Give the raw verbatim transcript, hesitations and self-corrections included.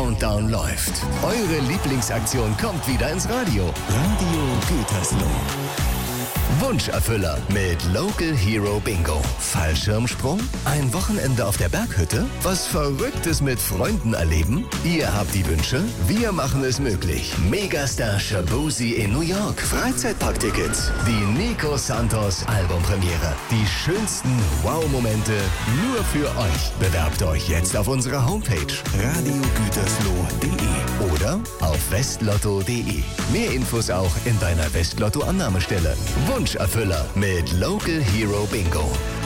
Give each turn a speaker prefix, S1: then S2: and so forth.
S1: Countdown läuft. Eure Lieblingsaktion kommt wieder ins Radio. Radio Gütersloh. Wunscherfüller mit Local Hero Bingo. Fallschirmsprung? Ein Wochenende auf der Berghütte? Was Verrücktes mit Freunden erleben? Ihr habt die Wünsche? Wir machen es möglich. Megastar Shaboozey in New York. Freizeitparktickets. Die Nico Santos Albumpremiere. Die schönsten Wow-Momente nur für euch. Bewerbt euch jetzt auf unserer Homepage radio gütersloh punkt de oder auf westlotto punkt de. Mehr Infos auch in deiner Westlotto-Annahmestelle. Wunscherfüller mit Local Hero Bingo.